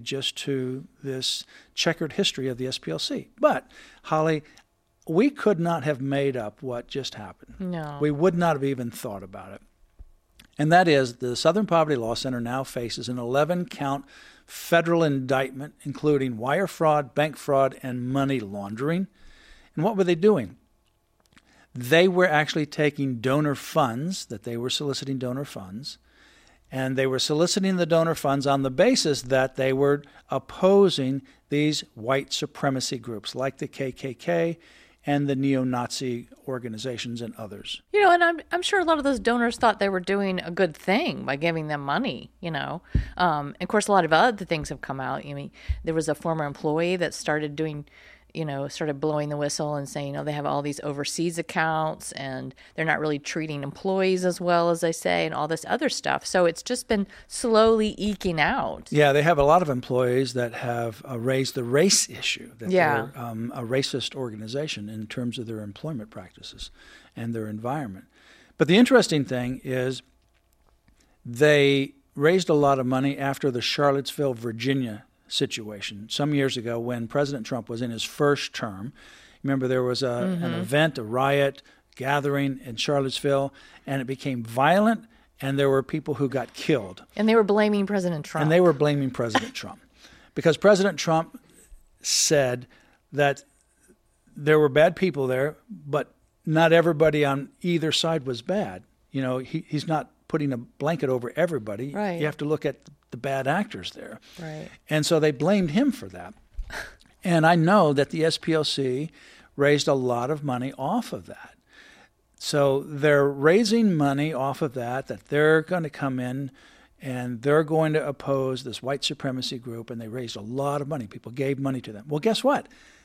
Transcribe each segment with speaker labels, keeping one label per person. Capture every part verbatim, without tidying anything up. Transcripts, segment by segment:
Speaker 1: just to this checkered history of the S P L C. But, Holly, we could not have made up what just happened.
Speaker 2: No.
Speaker 1: We would not have even thought about it. And that is the Southern Poverty Law Center now faces an eleven-count federal indictment, including wire fraud, bank fraud, and money laundering. And what were they doing? They were actually taking donor funds, that they were soliciting donor funds, and they were soliciting the donor funds on the basis that they were opposing these white supremacy groups like the K K K and the neo-Nazi organizations and others.
Speaker 2: You know, and I'm I'm sure a lot of those donors thought they were doing a good thing by giving them money, you know. Um, and of course, a lot of other things have come out. I mean, there was a former employee that started doing, you know, started blowing the whistle and saying, oh, they have all these overseas accounts and they're not really treating employees as well as they say and all this other stuff. So it's just been slowly eking out.
Speaker 1: Yeah, they have a lot of employees that have uh, raised the race issue, that
Speaker 2: Yeah.
Speaker 1: they're um, a racist organization in terms of their employment practices and their environment. But the interesting thing is they raised a lot of money after the Charlottesville, Virginia situation some years ago when President Trump was in his first term. Remember, there was a, mm-hmm. an event, a riot, gathering in Charlottesville, and it became violent, and there were people who got killed.
Speaker 2: And they were blaming President Trump.
Speaker 1: And they were blaming President Trump because President Trump said that there were bad people there, but not everybody on either side was bad. You know, he, he's not putting a blanket over everybody.
Speaker 2: Right.
Speaker 1: You have to look at the bad actors there.
Speaker 2: Right.
Speaker 1: And so they blamed him for that. And I know that the S P L C raised a lot of money off of that. So they're raising money off of that, that they're going to come in and they're going to oppose this white supremacy group, and they raised a lot of money. People gave money to them. Well, guess what?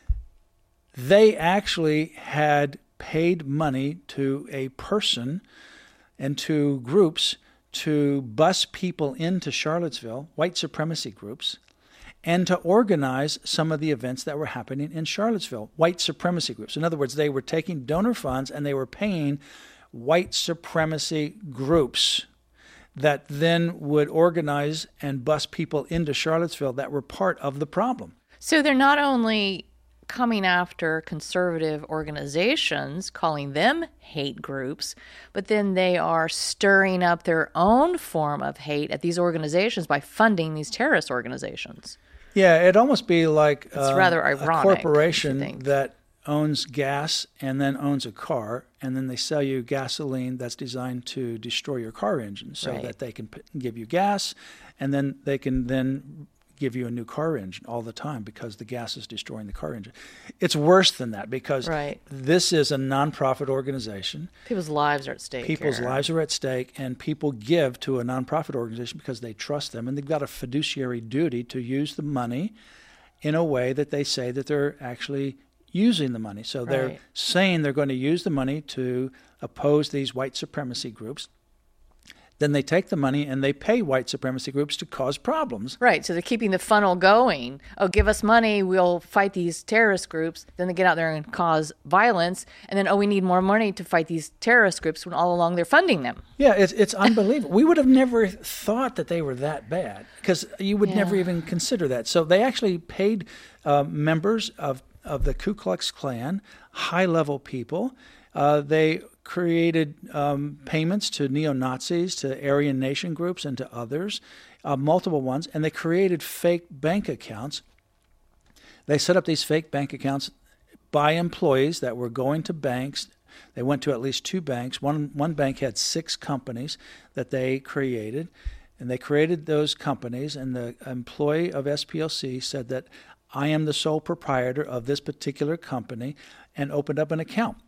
Speaker 1: They actually had paid money to a person and to groups to bus people into Charlottesville, white supremacy groups, and to organize some of the events that were happening in Charlottesville, white supremacy groups. In other words, they were taking donor funds and they were paying white supremacy groups that then would organize and bus people into Charlottesville that were part of the problem.
Speaker 2: So they're not only coming after conservative organizations, calling them hate groups, but then they are stirring up their own form of hate at these organizations by funding these terrorist organizations.
Speaker 1: Yeah, it'd almost be like
Speaker 2: it's
Speaker 1: uh,
Speaker 2: rather ironic,
Speaker 1: a corporation that owns gas and then owns a car, and then they sell you gasoline that's designed to destroy your car engine so
Speaker 2: right.
Speaker 1: that they can p- give you gas, and then they can then give you a new car engine all the time because the gas is destroying the car engine. It's worse than that because
Speaker 2: right.
Speaker 1: this is a nonprofit organization.
Speaker 2: People's lives are at stake.
Speaker 1: People's
Speaker 2: here.
Speaker 1: lives are at stake, and people give to a nonprofit organization because they trust them, and they've got a fiduciary duty to use the money in a way that they say that they're actually using the money. So they're
Speaker 2: right.
Speaker 1: saying they're going to use the money to oppose these white supremacy groups. Then they take the money and they pay white supremacy groups to cause problems.
Speaker 2: Right, so they're keeping the funnel going. Oh, give us money, we'll fight these terrorist groups. Then they get out there and cause violence. And then, oh, we need more money to fight these terrorist groups when all along they're funding them.
Speaker 1: Yeah, it's it's unbelievable. We would have never thought that they were that bad because you would
Speaker 2: yeah.
Speaker 1: never even consider that. So they actually paid uh, members of, of the Ku Klux Klan, high-level people. Uh, they created um, payments to neo-Nazis, to Aryan Nation groups, and to others, uh, multiple ones, and they created fake bank accounts. They set up these fake bank accounts by employees that were going to banks. They went to at least two banks. One one bank had six companies that they created, and they created those companies, and the employee of S P L C said that I am the sole proprietor of this particular company, and opened up an account.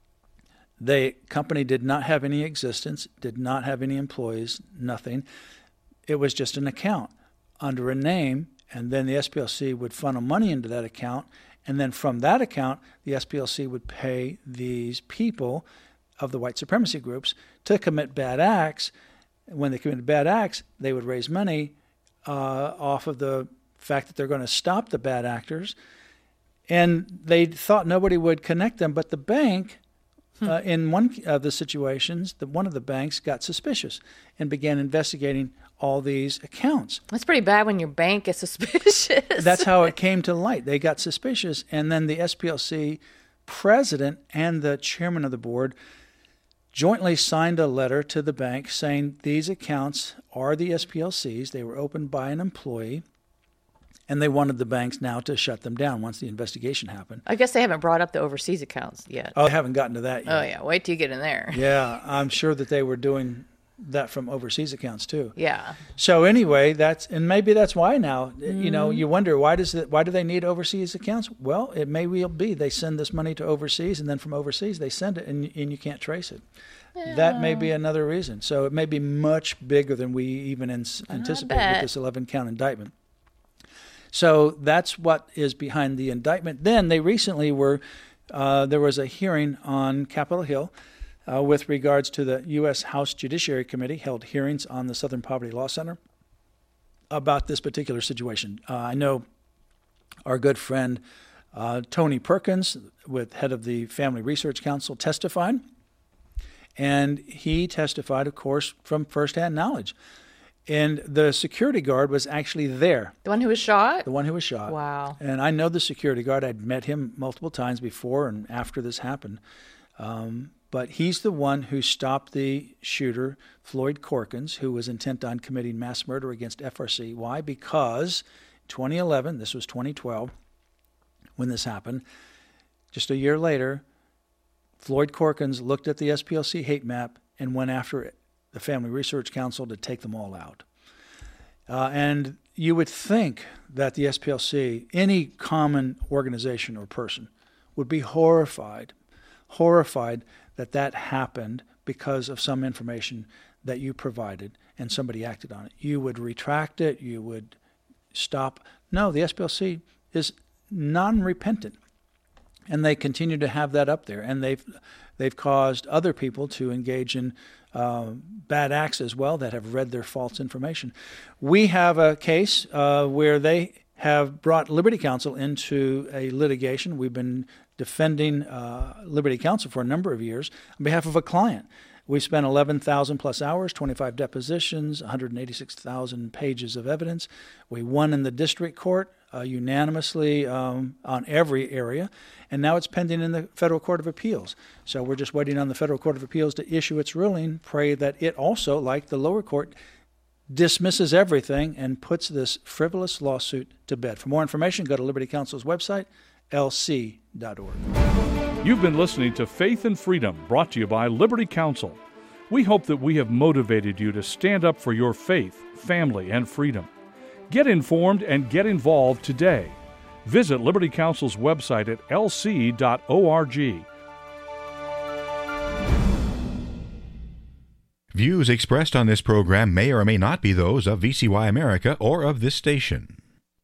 Speaker 1: The company did not have any existence, did not have any employees, nothing. It was just an account under a name, and then the S P L C would funnel money into that account, and then from that account, the S P L C would pay these people of the white supremacy groups to commit bad acts. When they committed bad acts, they would raise money uh, off of the fact that they're going to stop the bad actors, and they thought nobody would connect them, but the bank Hmm. Uh, in one of the situations, the, one of the banks got suspicious and began investigating all these accounts.
Speaker 2: That's pretty bad when your bank is suspicious.
Speaker 1: That's how it came to light. They got suspicious, and then the S P L C president and the chairman of the board jointly signed a letter to the bank saying these accounts are the S P L Cs. They were opened by an employee, and they wanted the banks now to shut them down once the investigation happened.
Speaker 2: I guess they haven't brought up the overseas accounts yet.
Speaker 1: Oh, I haven't gotten to that yet.
Speaker 2: Oh, yeah. Wait till you get in there.
Speaker 1: Yeah, I'm sure that they were doing that from overseas accounts too.
Speaker 2: Yeah.
Speaker 1: So anyway, that's and maybe that's why now mm. you know you wonder why does it why do they need overseas accounts? Well, it may well be they send this money to overseas, and then from overseas they send it, and and you can't trace it. Yeah. That may be another reason. So it may be much bigger than we even in, anticipate with this eleven count indictment. So that's what is behind the indictment. Then they recently were uh, there was a hearing on Capitol Hill. Uh, with regards to the U S House Judiciary Committee held hearings on the Southern Poverty Law Center about this particular situation. Uh, I know our good friend uh, Tony Perkins, with head of the Family Research Council, testified, and he testified, of course, from firsthand knowledge. And the security guard was actually there.
Speaker 2: The one who was shot?
Speaker 1: The one who was shot.
Speaker 2: Wow.
Speaker 1: And I know the security guard. I'd met him multiple times before and after this happened. Um, But he's the one who stopped the shooter, Floyd Corkins, who was intent on committing mass murder against F R C. Why? Because twenty eleven, this was twenty twelve when this happened, just a year later, Floyd Corkins looked at the S P L C hate map and went after the Family Research Council to take them all out. Uh, and you would think that the S P L C, any common organization or person, would be horrified, horrified that that happened because of some information that you provided and somebody acted on it. You would retract it. You would stop. No, the S P L C is non-repentant, and they continue to have that up there. And they've they've caused other people to engage in uh, bad acts as well that have read their false information. We have a case uh, where they have brought Liberty Counsel into a litigation. We've been defending uh, Liberty Counsel for a number of years on behalf of a client. We spent eleven thousand plus hours, twenty-five depositions, one hundred eighty-six thousand pages of evidence. We won in the district court uh, unanimously um, on every area, and now it's pending in the Federal Court of Appeals. So we're just waiting on the Federal Court of Appeals to issue its ruling. Pray that it also, like the lower court, dismisses everything and puts this frivolous lawsuit to bed. For more information, go to Liberty Counsel's website, L C dot org.
Speaker 3: You've been listening to Faith and Freedom, brought to you by Liberty Counsel. We hope that we have motivated you to stand up for your faith, family, and freedom. Get informed and get involved today. Visit Liberty Counsel's website at L C dot org.
Speaker 4: Views expressed on this program may or may not be those of V C Y America or of this station.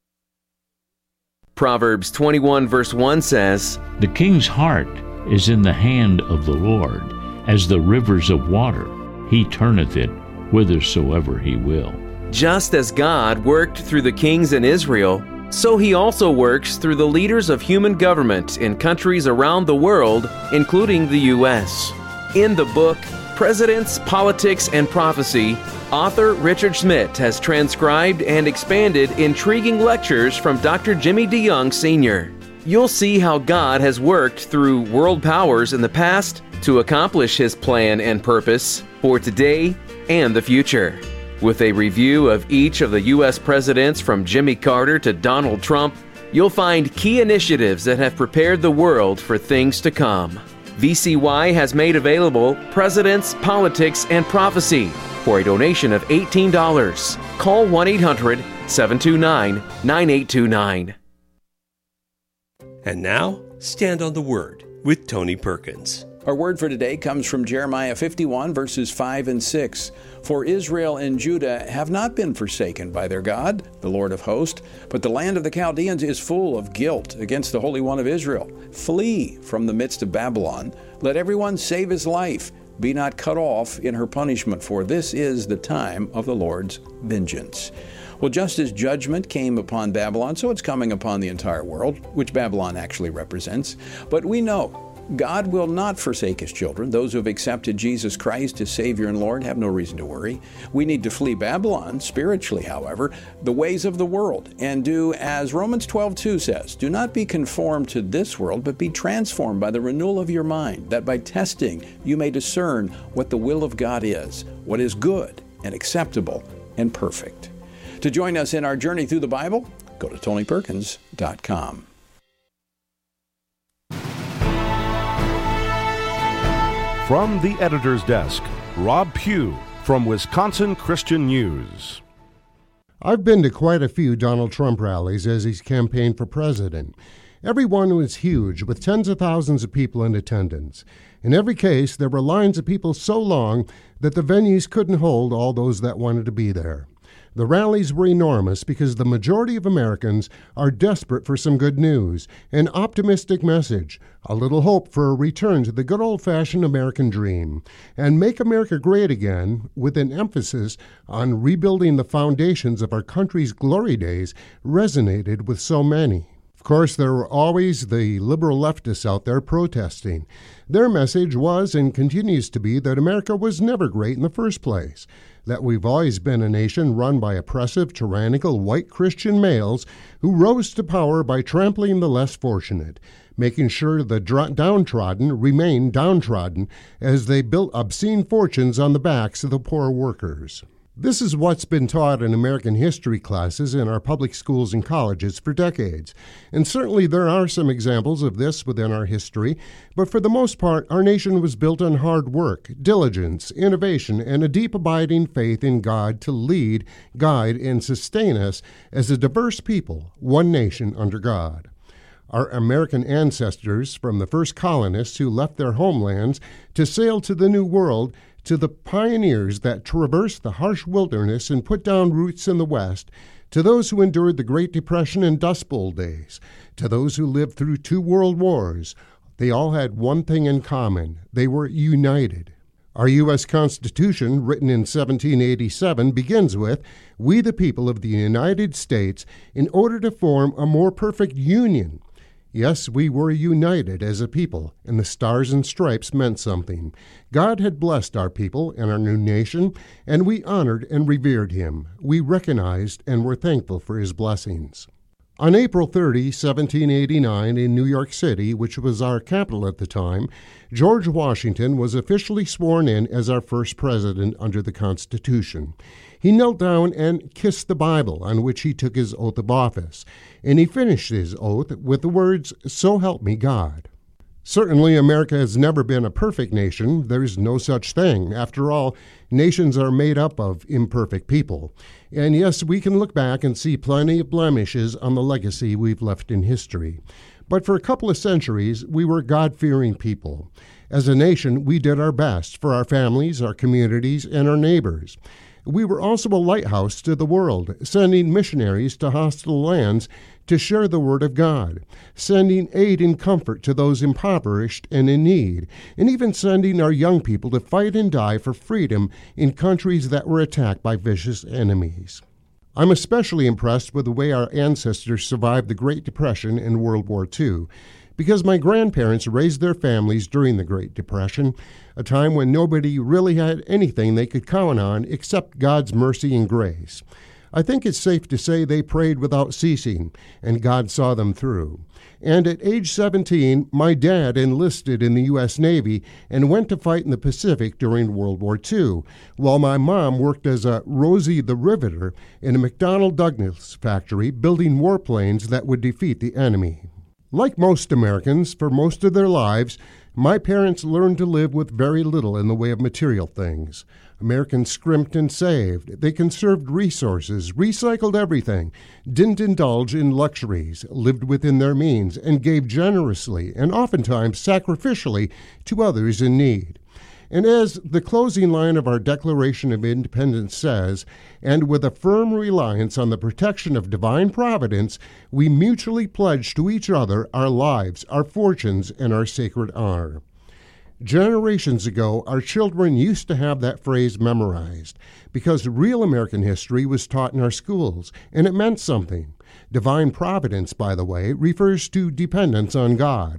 Speaker 5: Proverbs twenty-one verse one says,
Speaker 6: "The king's heart is in the hand of the Lord, as the rivers of water. He turneth it whithersoever he will."
Speaker 5: Just as God worked through the kings in Israel, so he also works through the leaders of human government in countries around the world, including the U S In the book, Presidents, Politics, and Prophecy, author Richard Schmidt has transcribed and expanded intriguing lectures from Doctor Jimmy DeYoung, Senior You'll see how God has worked through world powers in the past to accomplish His plan and purpose for today and the future. With a review of each of the U S presidents from Jimmy Carter to Donald Trump, you'll find key initiatives that have prepared the world for things to come. V C Y has made available Presidents, Politics, and Prophecy for a donation of eighteen dollars. Call one eight hundred seven two nine nine eight two nine.
Speaker 7: And now, Stand on the Word with Tony Perkins.
Speaker 8: Our word for today comes from Jeremiah fifty-one, verses five and six. "For Israel and Judah have not been forsaken by their God, the Lord of hosts, but the land of the Chaldeans is full of guilt against the Holy One of Israel. Flee from the midst of Babylon. Let everyone save his life. Be not cut off in her punishment, for this is the time of the Lord's vengeance." Well, just as judgment came upon Babylon, so it's coming upon the entire world, which Babylon actually represents. But we know God will not forsake His children. Those who have accepted Jesus Christ as Savior and Lord have no reason to worry. We need to flee Babylon, spiritually, however, the ways of the world, and do as Romans twelve two says, do not be conformed to this world, but be transformed by the renewal of your mind, that by testing you may discern what the will of God is, what is good and acceptable and perfect. To join us in our journey through the Bible, go to Tony Perkins dot com.
Speaker 9: From the editor's desk, Rob Pugh from Wisconsin Christian News.
Speaker 10: I've been to quite a few Donald Trump rallies as he's campaigned for president. Every one was huge, with tens of thousands of people in attendance. In every case, there were lines of people so long that the venues couldn't hold all those that wanted to be there. The rallies were enormous because the majority of Americans are desperate for some good news, an optimistic message, a little hope for a return to the good old-fashioned American dream, and make America great again, with an emphasis on rebuilding the foundations of our country's glory days, resonated with so many. Of course, there were always the liberal leftists out there protesting. Their message was and continues to be that America was never great in the first place, that we've always been a nation run by oppressive, tyrannical, white Christian males who rose to power by trampling the less fortunate, making sure the dr- downtrodden remained downtrodden as they built obscene fortunes on the backs of the poor workers. This is what's been taught in American history classes in our public schools and colleges for decades. And certainly there are some examples of this within our history, but for the most part, our nation was built on hard work, diligence, innovation, and a deep abiding faith in God to lead, guide, and sustain us as a diverse people, one nation under God. Our American ancestors, from the first colonists who left their homelands to sail to the New World, to the pioneers that traversed the harsh wilderness and put down roots in the West, to those who endured the Great Depression and Dust Bowl days, to those who lived through two world wars, they all had one thing in common. They were united. Our U S Constitution, written in seventeen eighty-seven, begins with, "We the people of the United States, in order to form a more perfect union." Yes, we were united as a people, and the stars and stripes meant something. God had blessed our people and our new nation, and we honored and revered him. We recognized and were thankful for his blessings. On April thirtieth, seventeen eighty-nine, in New York City, which was our capital at the time, George Washington was officially sworn in as our first president under the Constitution. He knelt down and kissed the Bible on which he took his oath of office, and he finished his oath with the words, "So help me God." Certainly, America has never been a perfect nation. There's no such thing. After all, nations are made up of imperfect people. And yes, we can look back and see plenty of blemishes on the legacy we've left in history. But for a couple of centuries, we were God-fearing people. As a nation, we did our best for our families, our communities, and our neighbors. We were also a lighthouse to the world, sending missionaries to hostile lands to share the word of God, sending aid and comfort to those impoverished and in need, and even sending our young people to fight and die for freedom in countries that were attacked by vicious enemies. I'm especially impressed with the way our ancestors survived the Great Depression and World War Two, because my grandparents raised their families during the Great Depression, a time when nobody really had anything they could count on except God's mercy and grace. I think it's safe to say they prayed without ceasing, and God saw them through. And at age seventeen, my dad enlisted in the U S Navy and went to fight in the Pacific during World War Two, while my mom worked as a Rosie the Riveter in a McDonnell Douglas factory building warplanes that would defeat the enemy. Like most Americans, for most of their lives, my parents learned to live with very little in the way of material things. Americans scrimped and saved. They conserved resources, recycled everything, didn't indulge in luxuries, lived within their means, and gave generously and oftentimes sacrificially to others in need. And as the closing line of our Declaration of Independence says, and with a firm reliance on the protection of divine providence, we mutually pledge to each other our lives, our fortunes, and our sacred honor. Generations ago, our children used to have that phrase memorized because real American history was taught in our schools, and it meant something. Divine providence, by the way, refers to dependence on God.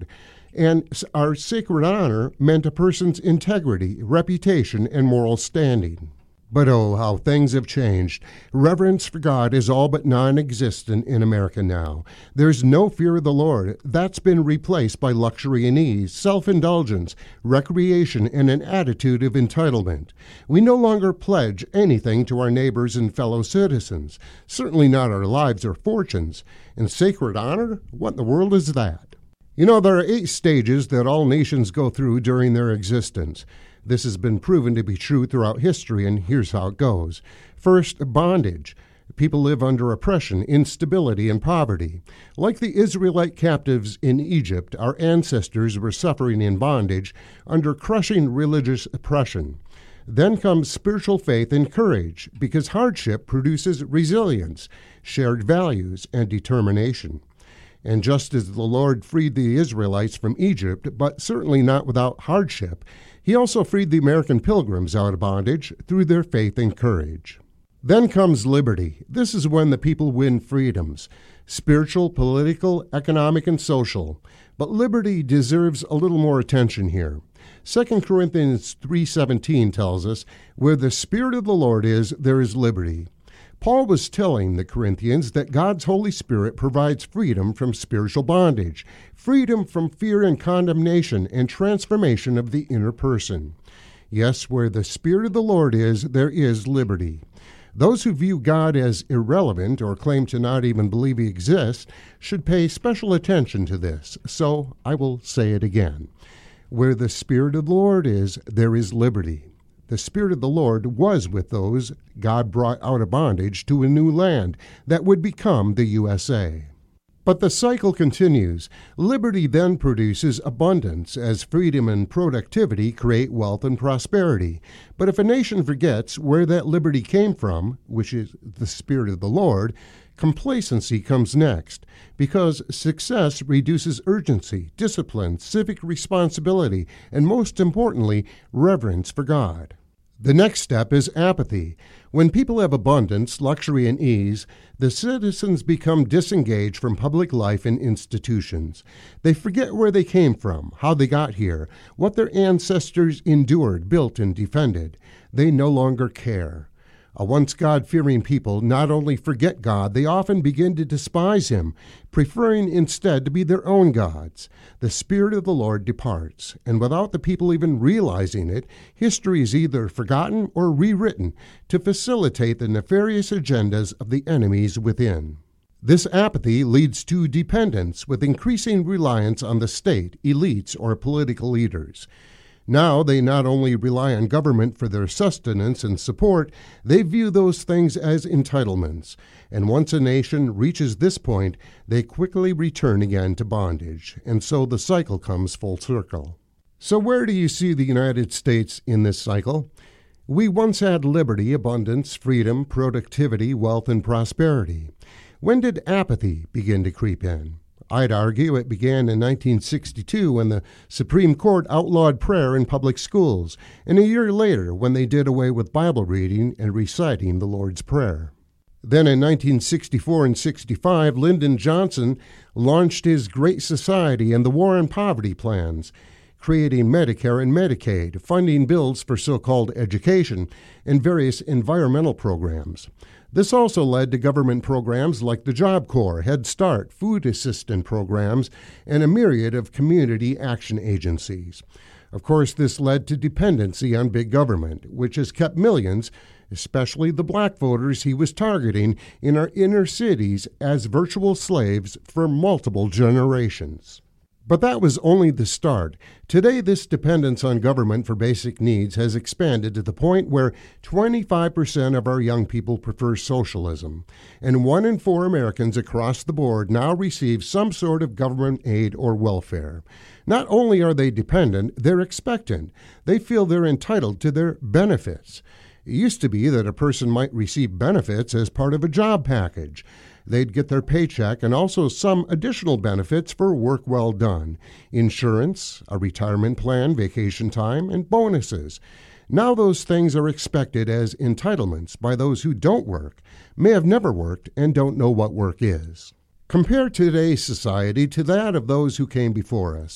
Speaker 10: and our sacred honor meant a person's integrity, reputation, and moral standing. But oh, how things have changed. Reverence for God is all but non-existent in America now. There's no fear of the Lord. That's been replaced by luxury and ease, self-indulgence, recreation, and an attitude of entitlement. We no longer pledge anything to our neighbors and fellow citizens, certainly not our lives or fortunes. And sacred honor? What in the world is that? You know, there are eight stages that all nations go through during their existence. This has been proven to be true throughout history, and here's how it goes. First, bondage. People live under oppression, instability, and poverty. Like the Israelite captives in Egypt, our ancestors were suffering in bondage under crushing religious oppression. Then comes spiritual faith and courage, because hardship produces resilience, shared values, and determination. And just as the Lord freed the Israelites from Egypt, but certainly not without hardship, He also freed the American pilgrims out of bondage through their faith and courage. Then comes liberty. This is when the people win freedoms, spiritual, political, economic, and social. But liberty deserves a little more attention here. Second Corinthians three seventeen tells us, "Where the Spirit of the Lord is, there is liberty." Paul was telling the Corinthians that God's Holy Spirit provides freedom from spiritual bondage, freedom from fear and condemnation, and transformation of the inner person. Yes, where the Spirit of the Lord is, there is liberty. Those who view God as irrelevant or claim to not even believe He exists should pay special attention to this, so I will say it again. Where the Spirit of the Lord is, there is liberty. The Spirit of the Lord was with those God brought out of bondage to a new land that would become the U S A. But the cycle continues. Liberty then produces abundance, as freedom and productivity create wealth and prosperity. But if a nation forgets where that liberty came from, which is the Spirit of the Lord, complacency comes next, because success reduces urgency, discipline, civic responsibility, and most importantly, reverence for God. The next step is apathy. When people have abundance, luxury, and ease, the citizens become disengaged from public life and institutions. They forget where they came from, how they got here, what their ancestors endured, built, and defended. They no longer care. A once God-fearing people not only forget God, they often begin to despise Him, preferring instead to be their own gods. The Spirit of the Lord departs, and without the people even realizing it, history is either forgotten or rewritten to facilitate the nefarious agendas of the enemies within. This apathy leads to dependence, with increasing reliance on the state, elites, or political leaders. Now they not only rely on government for their sustenance and support, they view those things as entitlements. And once a nation reaches this point, they quickly return again to bondage. And so the cycle comes full circle. So where do you see the United States in this cycle? We once had liberty, abundance, freedom, productivity, wealth, and prosperity. When did apathy begin to creep in? I'd argue it began in nineteen sixty-two when the Supreme Court outlawed prayer in public schools, and a year later when they did away with Bible reading and reciting the Lord's Prayer. Then in nineteen sixty-four and sixty-five, Lyndon Johnson launched his Great Society and the War on Poverty plans, creating Medicare and Medicaid, funding bills for so-called education, and various environmental programs. This also led to government programs like the Job Corps, Head Start, food assistance programs, and a myriad of community action agencies. Of course, this led to dependency on big government, which has kept millions, especially the black voters he was targeting, in our inner cities as virtual slaves for multiple generations. But that was only the start. Today, this dependence on government for basic needs has expanded to the point where twenty-five percent of our young people prefer socialism, and one in four Americans across the board now receive some sort of government aid or welfare. Not only are they dependent, they're expectant. They feel they're entitled to their benefits. It used to be that a person might receive benefits as part of a job package. They'd get their paycheck and also some additional benefits for work well done, insurance, a retirement plan, vacation time, and bonuses. Now those things are expected as entitlements by those who don't work, may have never worked, and don't know what work is. Compare today's society to that of those who came before us.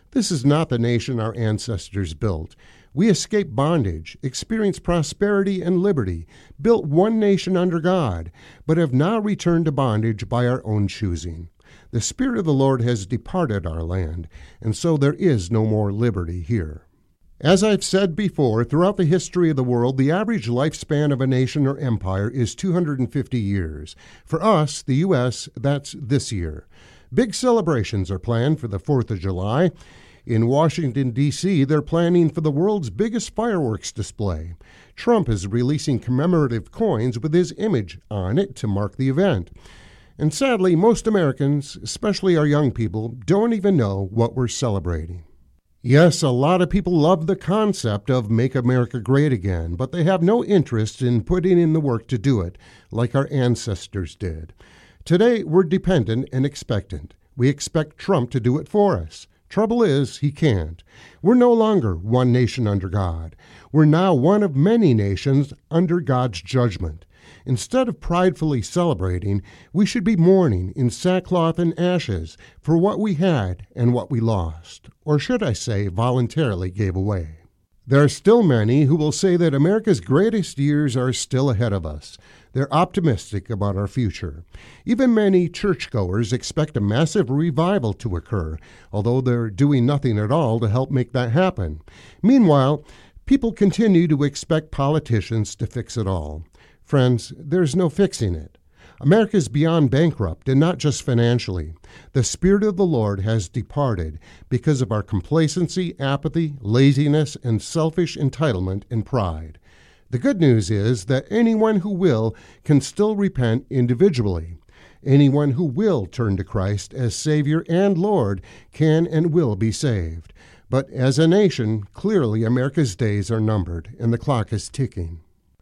Speaker 10: This is not the nation our ancestors built. We escaped bondage, experienced prosperity and liberty, built one nation under God, but have now returned to bondage by our own choosing. The Spirit of the Lord has departed our land, and so there is no more liberty here. As I've said before, throughout the history of the world, the average lifespan of a nation or empire is two hundred fifty years. For us, the U S, that's this year. Big celebrations are planned for the fourth of July. In Washington, D C, they're planning for the world's biggest fireworks display. Trump is releasing commemorative coins with his image on it to mark the event. And sadly, most Americans, especially our young people, don't even know what we're celebrating. Yes, a lot of people love the concept of Make America Great Again, but they have no interest in putting in the work to do it, like our ancestors did. Today, we're dependent and expectant. We expect Trump to do it for us. Trouble is, he can't. We're no longer one nation under God. We're now one of many nations under God's judgment. Instead of pridefully celebrating, we should be mourning in sackcloth and ashes for what we had and what we lost, or should I say, voluntarily gave away. There are still many who will say that America's greatest years are still ahead of us. They're optimistic about our future. Even many churchgoers expect a massive revival to occur, although they're doing nothing at all to help make that happen. Meanwhile, people continue to expect politicians to fix it all. Friends, there's no fixing it. America is beyond bankrupt, and not just financially. The Spirit of the Lord has departed because of our complacency, apathy, laziness, and selfish entitlement and pride. The good news is that anyone who will can still repent individually. Anyone who will turn to Christ as Savior and Lord can and will be saved. But as a nation, clearly America's days are numbered, and the clock is ticking.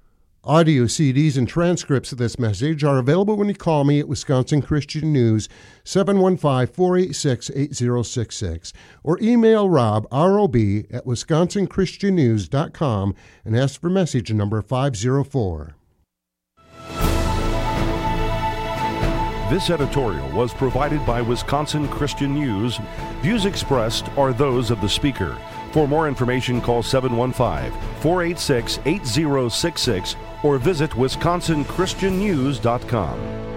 Speaker 10: Audio C Ds and transcripts of this message are available when you call me at Wisconsin Christian News, seven one five, four eight six, eight zero six six, or email Rob, R O B, at wisconsin christian news dot com and ask for message number five zero four.
Speaker 9: This editorial was provided by Wisconsin Christian News. Views expressed are those of the speaker. For more information, call seven one five, four eight six, eight zero six six or visit wisconsin christian news dot com.